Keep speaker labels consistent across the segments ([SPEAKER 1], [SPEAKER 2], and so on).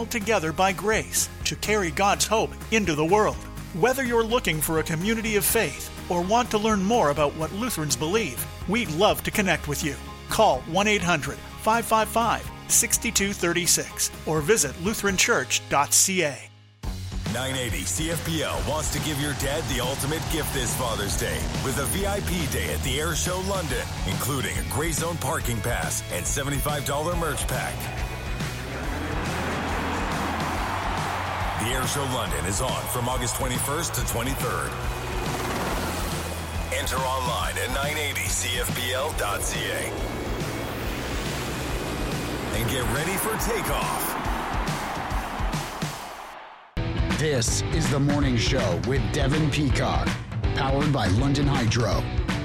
[SPEAKER 1] called together by grace to carry God's hope into the world. Whether you're looking for a community of faith or want to learn more about what Lutherans believe, we'd love to connect with you. Call 1-800-555-6236 or visit lutheranchurch.ca.
[SPEAKER 2] 980 CFPL wants to give your dad the ultimate gift this Father's Day with a VIP day at the Air Show London, including a Grey Zone parking pass and $75 merch pack. The Air Show London is on from August 21st to 23rd. Enter online at 980CFPL.ca and get ready for takeoff.
[SPEAKER 3] This is The Morning Show with Devin Peacock, powered by London Hydro.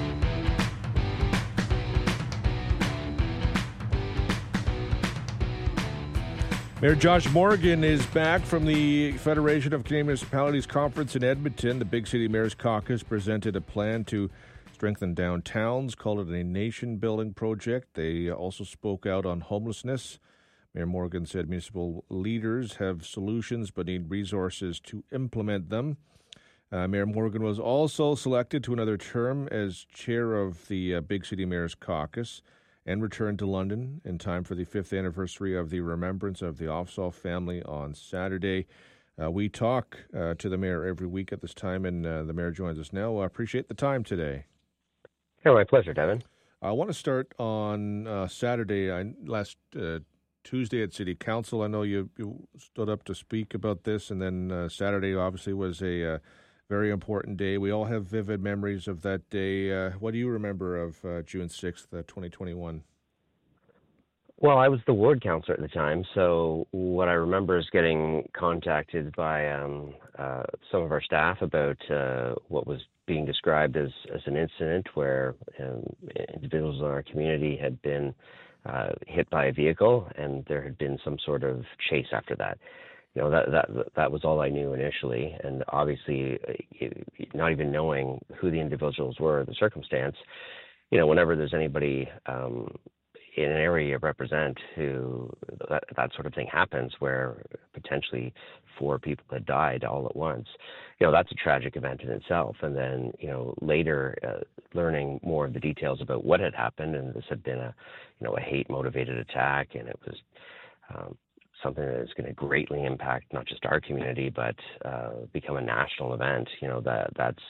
[SPEAKER 4] Mayor Josh Morgan is back from the Federation of Canadian Municipalities Conference in Edmonton. The Big City Mayors Caucus presented a plan to strengthen downtowns, called it a nation-building project. They also spoke out on homelessness. Mayor Morgan said municipal leaders have solutions but need resources to implement them. Mayor Morgan was also selected to another term as chair of the Big City Mayors Caucus and returned to London in time for the 5th anniversary of the remembrance of the Offsall family on Saturday. We talk to the mayor every week at this time, and the mayor joins us now. I appreciate the time today.
[SPEAKER 5] Oh, my pleasure, Devin.
[SPEAKER 4] I want to start on Saturday. Last Tuesday at City Council, I know you stood up to speak about this, and then Saturday obviously was a very important day. We all have vivid memories of that day. What do you remember of June 6th, 2021?
[SPEAKER 5] Well, I was the ward councillor at the time, so what I remember is getting contacted by some of our staff about what was being described as an incident where individuals in our community had been hit by a vehicle, and there had been some sort of chase after that. You know, that was all I knew initially, and obviously, not even knowing who the individuals were, the circumstance. You know, whenever there's anybody in an area you represent who that sort of thing happens, where potentially 4 people had died all at once, you know, that's a tragic event in itself. And then, you know, later learning more of the details about what had happened, and this had been a hate-motivated attack, and it was something that is going to greatly impact not just our community, but become a national event. You know, that's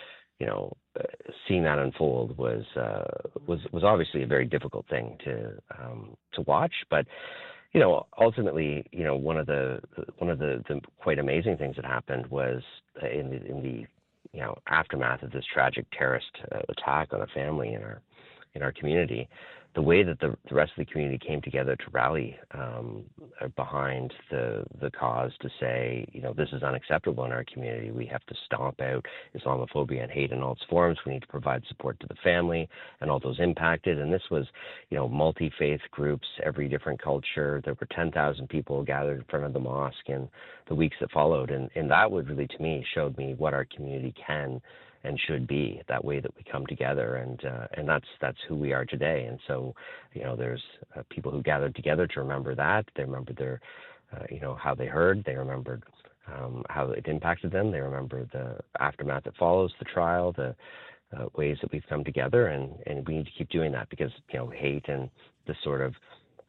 [SPEAKER 5] seeing that unfold was obviously a very difficult thing to watch. But you know, ultimately, you know, one of the quite amazing things that happened was in the aftermath of this tragic terrorist attack on a family in our community, the way that the rest of the community came together to rally behind the cause to say, you know, this is unacceptable in our community. We have to stomp out Islamophobia and hate in all its forms. We need to provide support to the family and all those impacted. And this was, you know, multi-faith groups, every different culture. There were 10,000 people gathered in front of the mosque in the weeks that followed. And that would really, to me, showed me what our community can and should be, that way that we come together, and that's who we are today. And so, you know, there's people who gathered together to remember that. They remembered their, how they heard. They remembered how it impacted them. They remember the aftermath that follows the trial, the ways that we've come together, and we need to keep doing that because, you know, hate and this sort of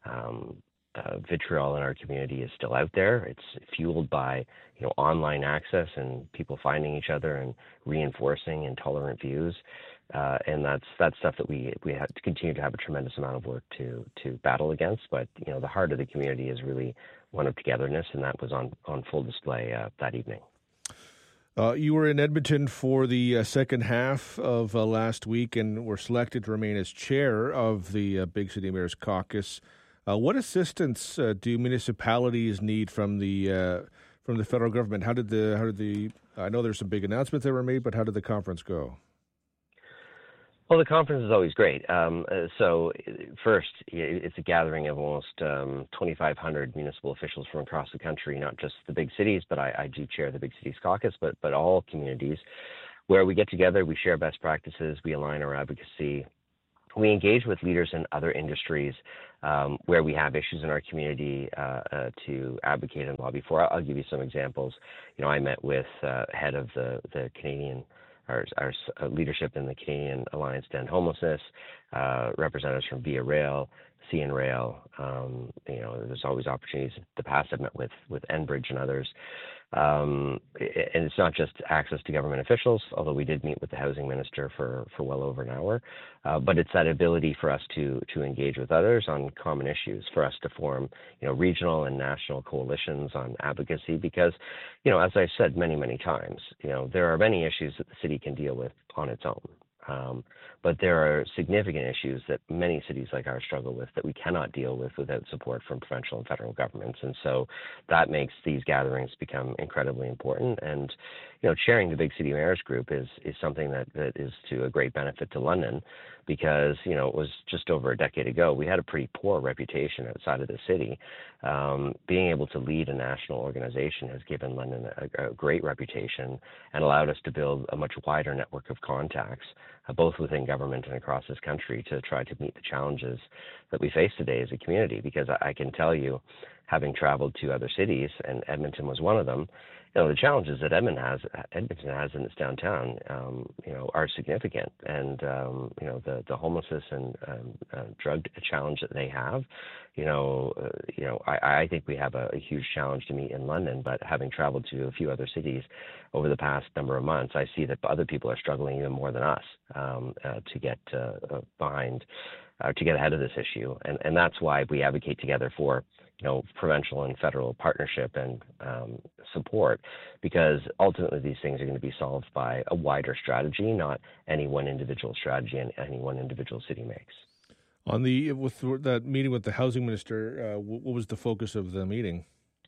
[SPEAKER 5] vitriol in our community is still out there. It's fueled by, you know, online access and people finding each other and reinforcing intolerant views, and that's stuff that we have to continue to have a tremendous amount of work to battle against. But you know, the heart of the community is really one of togetherness, and that was on full display that evening.
[SPEAKER 4] You were in Edmonton for the second half of last week and were selected to remain as chair of the Big City Mayors Caucus. What assistance do municipalities need from the federal government? How did the I know there's some big announcements that were made, but how did the conference go?
[SPEAKER 5] Well, the conference is always great. So first, it's a gathering of almost 2,500 municipal officials from across the country, not just the big cities, but I do chair the Big Cities Caucus, but all communities, where we get together, we share best practices, we align our advocacy we engage with leaders in other industries where we have issues in our community to advocate and lobby for. I'll give you some examples. I met with head of the Canadian, our leadership in the Canadian Alliance to End Homelessness, representatives from Via Rail, CN Rail. There's always opportunities. In the past, I've met with Enbridge and others. And it's not just access to government officials, although we did meet with the housing minister for well over an hour, but it's that ability for us to engage with others on common issues, for us to form, regional and national coalitions on advocacy, because, as I've said many times, there are many issues that the city can deal with on its own. But there are significant issues that many cities like ours struggle with that we cannot deal with without support from provincial and federal governments. And so that makes these gatherings become incredibly important. And, chairing the Big City Mayors Group is something that is to a great benefit to London because, it was just over a decade ago, we had a pretty poor reputation outside of the city. Being able to lead a national organization has given London a great reputation and allowed us to build a much wider network of contacts, both within government and across this country, to try to meet the challenges that we face today as a community. Because I can tell you, having traveled to other cities, and Edmonton was one of them, the challenges that Edmonton has in its downtown, are significant. And, the homelessness and drug challenge that they have, I think we have a huge challenge to meet in London. But having traveled to a few other cities over the past number of months, I see that other people are struggling even more than us to get behind, to get ahead of this issue. And that's why we advocate together for provincial and federal partnership and support, because ultimately these things are going to be solved by a wider strategy, not any one individual strategy and any one individual city makes.
[SPEAKER 4] With that meeting with the housing minister, what was the focus of the meeting?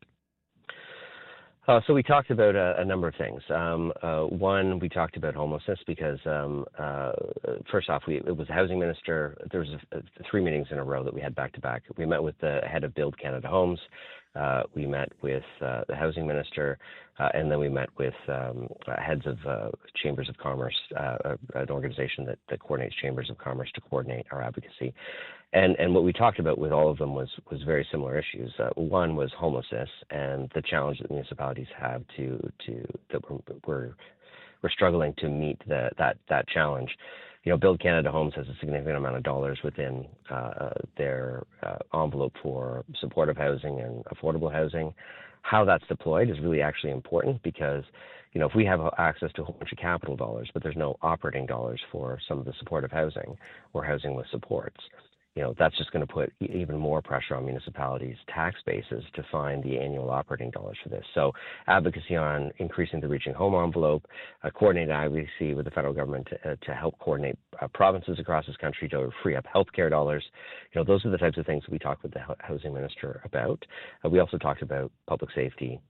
[SPEAKER 5] So we talked about a number of things. One, we talked about homelessness because, first off, it was the housing minister. There was 3 meetings in a row that we had back to back. We met with the head of Build Canada Homes. We met with the housing minister, and then we met with heads of chambers of commerce, an organization that coordinates chambers of commerce to coordinate our advocacy. And what we talked about with all of them was very similar issues. One was homelessness and the challenge that municipalities have that we're struggling to meet that challenge. Build Canada Homes has a significant amount of dollars within their envelope for supportive housing and affordable housing. How that's deployed is really actually important because, if we have access to a whole bunch of capital dollars, but there's no operating dollars for some of the supportive housing or housing with supports, that's just going to put even more pressure on municipalities' tax bases to find the annual operating dollars for this. So advocacy on increasing the Reaching Home envelope, coordinated advocacy with the federal government to help coordinate provinces across this country to free up healthcare dollars. Those are the types of things that we talked with the housing minister about. We also talked about public safety,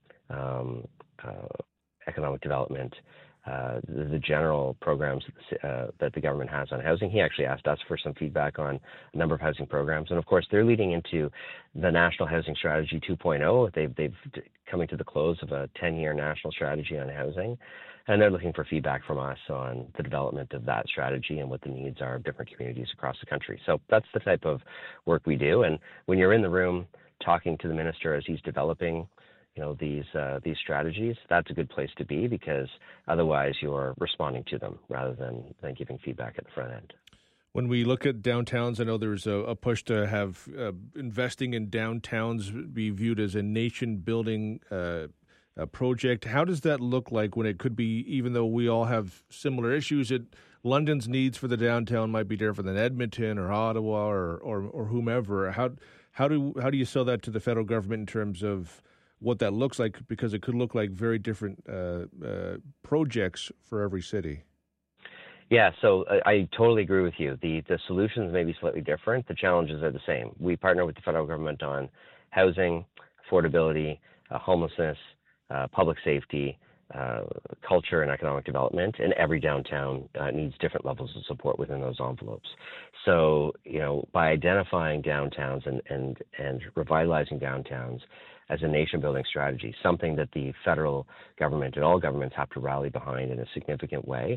[SPEAKER 5] economic development, the general programs that the government has on housing. He actually asked us for some feedback on a number of housing programs. And of course, they're leading into the National Housing Strategy 2.0. They've coming to the close of a 10-year national strategy on housing. And they're looking for feedback from us on the development of that strategy and what the needs are of different communities across the country. So that's the type of work we do. And when you're in the room talking to the minister as he's developing these strategies, that's a good place to be because otherwise you're responding to them rather than giving feedback at the front end.
[SPEAKER 4] When we look at downtowns, I know there's a push to have investing in downtowns be viewed as a nation-building project. How does that look like when it could be, even though we all have similar issues, London's needs for the downtown might be different than Edmonton or Ottawa or whomever. How do you sell that to the federal government in terms of what that looks like, because it could look like very different projects for every city?
[SPEAKER 5] Yeah, so I totally agree with you. The solutions may be slightly different. The challenges are the same. We partner with the federal government on housing, affordability, homelessness, public safety, culture and economic development, and every downtown needs different levels of support within those envelopes. So, by identifying downtowns and revitalizing downtowns, as a nation-building strategy, something that the federal government and all governments have to rally behind in a significant way,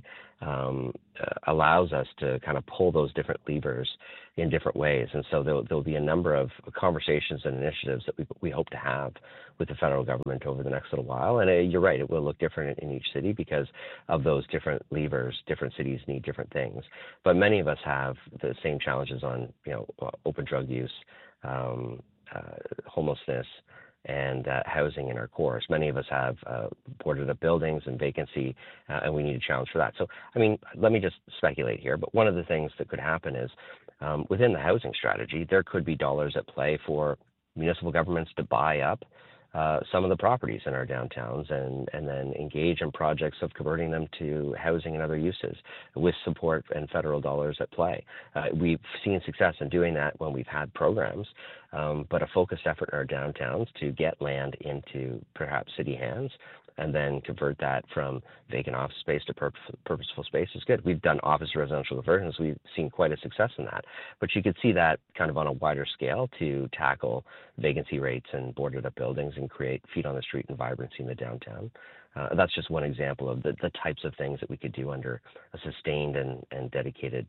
[SPEAKER 5] allows us to kind of pull those different levers in different ways. And so there'll be a number of conversations and initiatives that we hope to have with the federal government over the next little while. And you're right, it will look different in each city because of those different levers. Different cities need different things. But many of us have the same challenges on, open drug use, homelessness, and housing in our cores. Many of us have boarded up buildings and vacancy, and we need a challenge for that. So, let me just speculate here, but one of the things that could happen is within the housing strategy, there could be dollars at play for municipal governments to buy up some of the properties in our downtowns and then engage in projects of converting them to housing and other uses with support and federal dollars at play. We've seen success in doing that when we've had programs, but a focused effort in our downtowns to get land into perhaps city hands and then convert that from vacant office space to purposeful space is good. We've done office residential conversions. We've seen quite a success in that. But you could see that kind of on a wider scale to tackle vacancy rates and boarded up buildings and create feet on the street and vibrancy in the downtown. That's just one example of the types of things that we could do under a sustained and dedicated,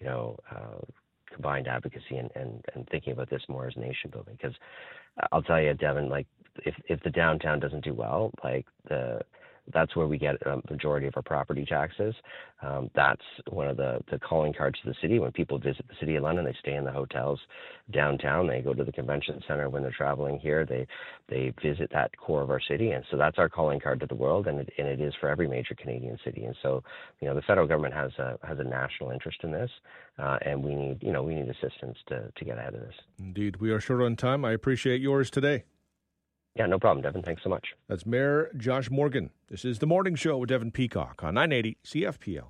[SPEAKER 5] combined advocacy and thinking about this more as nation building. Because I'll tell you, Devin, if the downtown doesn't do well, that's where we get a majority of our property taxes. That's one of the calling cards to the city. When people visit the City of London, they stay in the hotels downtown. They go to the convention center when they're traveling here. They visit that core of our city, and so that's our calling card to the world, and it is for every major Canadian city. And so, the federal government has a national interest in this, and we need assistance to get ahead of this.
[SPEAKER 4] Indeed, we are short on time. I appreciate yours today.
[SPEAKER 5] Yeah, no problem, Devin. Thanks so much.
[SPEAKER 4] That's Mayor Josh Morgan. This is The Morning Show with Devin Peacock on 980 CFPL.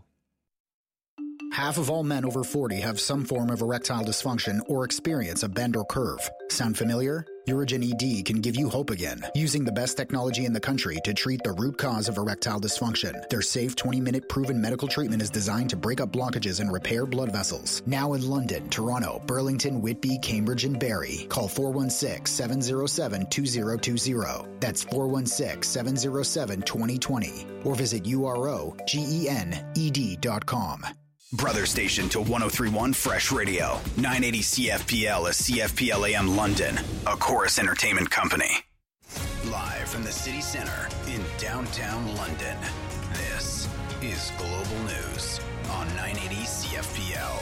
[SPEAKER 3] Half of all men over 40 have some form of erectile dysfunction or experience a bend or curve. Sound familiar? Urigen ED can give you hope again, using the best technology in the country to treat the root cause of erectile dysfunction. Their safe 20-minute proven medical treatment is designed to break up blockages and repair blood vessels. Now in London, Toronto, Burlington, Whitby, Cambridge, and Barrie. Call 416-707-2020. That's 416-707-2020. Or visit UROGENED.com.
[SPEAKER 6] Brother station to 103.1 Fresh Radio, 980 CFPL, a CFPL AM London, a Chorus Entertainment Company. Live from the city center in downtown London, this is Global News on 980 CFPL.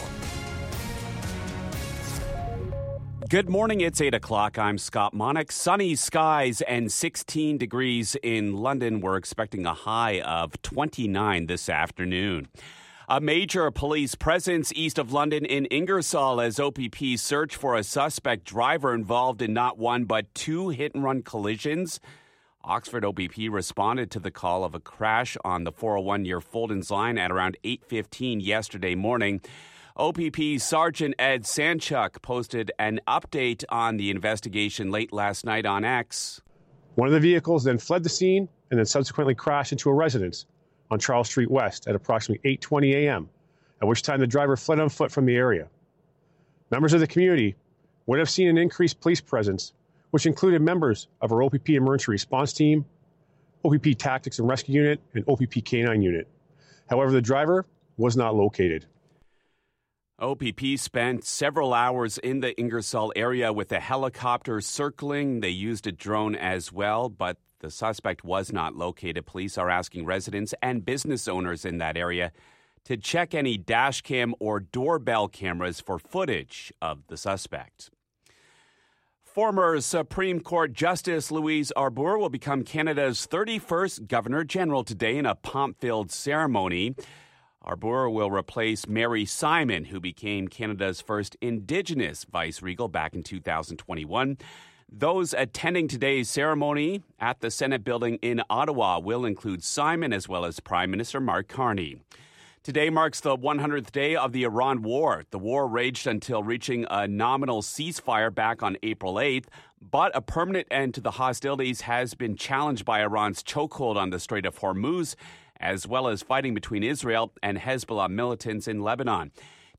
[SPEAKER 7] Good morning, it's 8 o'clock. I'm Scott Monick. Sunny skies and 16 degrees in London. We're expecting a high of 29 this afternoon. A major police presence east of London in Ingersoll as OPP search for a suspect driver involved in not one but two hit-and-run collisions. Oxford OPP responded to the call of a crash on the 401 near Fulton's line at around 8:15 yesterday morning. OPP Sergeant Ed Sanchuk posted an update on the investigation late last night on X.
[SPEAKER 8] One of the vehicles then fled the scene and then subsequently crashed into a residence on Charles Street West at approximately 8:20 a.m., at which time the driver fled on foot from the area. Members of the community would have seen an increased police presence, which included members of our OPP Emergency Response Team, OPP Tactics and Rescue Unit, and OPP K-9 Unit. However, the driver was not located.
[SPEAKER 7] OPP spent several hours in the Ingersoll area with a helicopter circling. They used a drone as well, but the suspect was not located. Police are asking residents and business owners in that area to check any dash cam or doorbell cameras for footage of the suspect. Former Supreme Court Justice Louise Arbour will become Canada's 31st Governor-General today in a pomp-filled ceremony. Arbour will replace Mary Simon, who became Canada's first Indigenous vice-regal back in 2021. Those attending today's ceremony at the Senate building in Ottawa will include Simon as well as Prime Minister Mark Carney. Today marks the 100th day of the Iran war. The war raged until reaching a nominal ceasefire back on April 8th, but a permanent end to the hostilities has been challenged by Iran's chokehold on the Strait of Hormuz, as well as fighting between Israel and Hezbollah militants in Lebanon.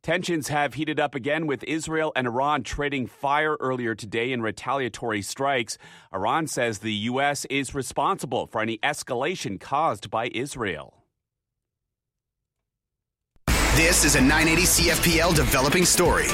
[SPEAKER 7] Tensions have heated up again with Israel and Iran trading fire earlier today in retaliatory strikes. Iran says the U.S. is responsible for any escalation caused by Israel.
[SPEAKER 6] This is a 980 CFPL developing story.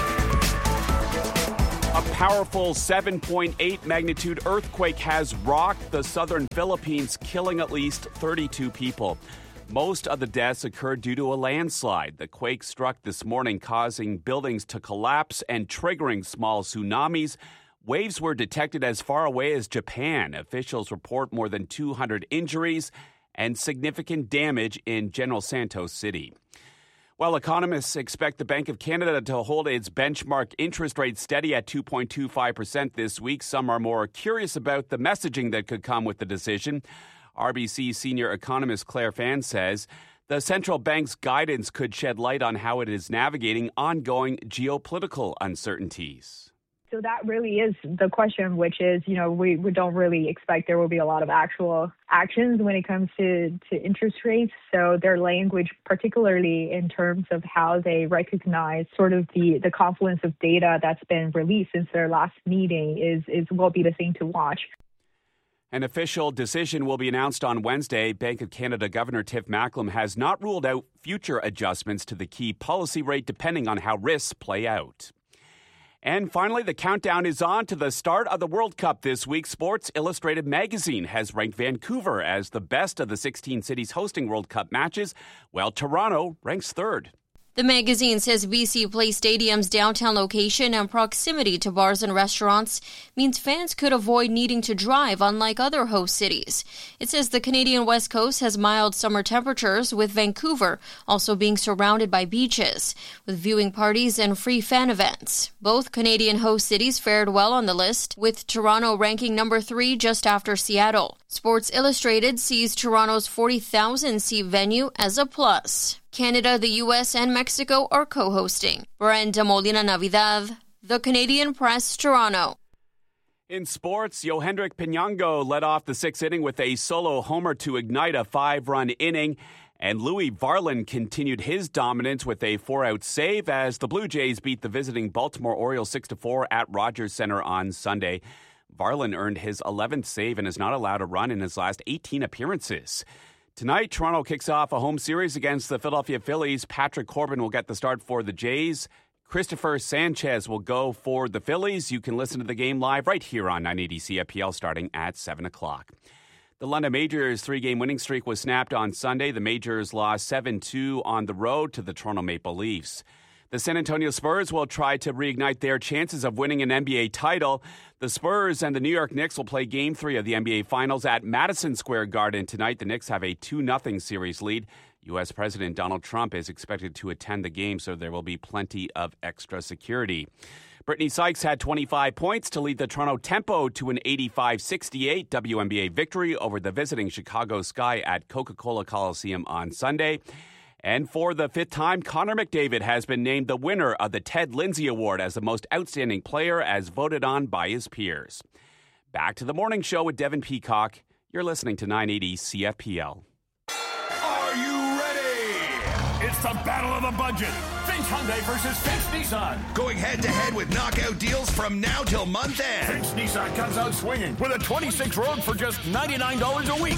[SPEAKER 7] A powerful 7.8 magnitude earthquake has rocked the southern Philippines, killing at least 32 people. Most of the deaths occurred due to a landslide. The quake struck this morning, causing buildings to collapse and triggering small tsunamis. Waves were detected as far away as Japan. Officials report more than 200 injuries and significant damage in General Santos City. While economists expect the Bank of Canada to hold its benchmark interest rate steady at 2.25% this week, some are more curious about the messaging that could come with the decision. RBC senior economist Claire Fan says the central bank's guidance could shed light on how it is navigating ongoing geopolitical uncertainties.
[SPEAKER 9] So that really is the question, which is, we don't really expect there will be a lot of actual actions when it comes to interest rates. So their language, particularly in terms of how they recognize sort of the confluence of data that's been released since their last meeting will be the thing to watch.
[SPEAKER 7] An official decision will be announced on Wednesday. Bank of Canada Governor Tiff Macklem has not ruled out future adjustments to the key policy rate depending on how risks play out. And finally, the countdown is on to the start of the World Cup this week. Sports Illustrated magazine has ranked Vancouver as the best of the 16 cities hosting World Cup matches, while Toronto ranks third.
[SPEAKER 10] The magazine says BC Place Stadium's downtown location and proximity to bars and restaurants means fans could avoid needing to drive, unlike other host cities. It says the Canadian West Coast has mild summer temperatures, with Vancouver also being surrounded by beaches, with viewing parties and free fan events. Both Canadian host cities fared well on the list, with Toronto ranking number 3 just after Seattle. Sports Illustrated sees Toronto's 40,000-seat venue as a plus. Canada, the U.S., and Mexico are co-hosting. Brenda Molina Navidad, The Canadian Press, Toronto.
[SPEAKER 7] In sports, Yohendrick Pinango led off the 6th inning with a solo homer to ignite a 5-run inning, and Louis Varland continued his dominance with a 4-out save as the Blue Jays beat the visiting Baltimore Orioles 6-4 at Rogers Center on Sunday. Varland earned his 11th save and is not allowed a run in his last 18 appearances. Tonight, Toronto kicks off a home series against the Philadelphia Phillies. Patrick Corbin will get the start for the Jays. Christopher Sanchez will go for the Phillies. You can listen to the game live right here on 980 CFPL starting at 7 o'clock. The London Majors 3-game winning streak was snapped on Sunday. The Majors lost 7-2 on the road to the Toronto Maple Leafs. The San Antonio Spurs will try to reignite their chances of winning an NBA title. The Spurs and the New York Knicks will play Game 3 of the NBA Finals at Madison Square Garden tonight. The Knicks have a 2-0 series lead. U.S. President Donald Trump is expected to attend the game, so there will be plenty of extra security. Brittany Sykes had 25 points to lead the Toronto Tempo to an 85-68 WNBA victory over the visiting Chicago Sky at Coca-Cola Coliseum on Sunday. And for the 5th time, Connor McDavid has been named the winner of the Ted Lindsay Award as the most outstanding player as voted on by his peers. Back to the morning show with Devin Peacock. You're listening to 980 CFPL.
[SPEAKER 11] Are you ready? It's the battle of the budget. Finch Hyundai versus Finch Nissan. Going head-to-head with knockout deals from now till month end. Finch Nissan comes out swinging with a 26 Rogue for just $99 a week.